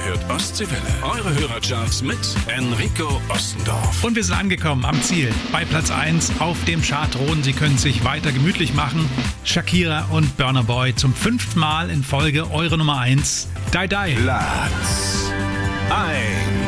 hört Ostseewelle. Eure Hörercharts mit Enrico Ostendorf. Und wir sind angekommen am Ziel. Bei Platz 1 auf dem Chartthron. Sie können sich weiter gemütlich machen. Shakira und Burna Boy zum 5. Mal in Folge eure Nummer 1. Die Die. Platz 1.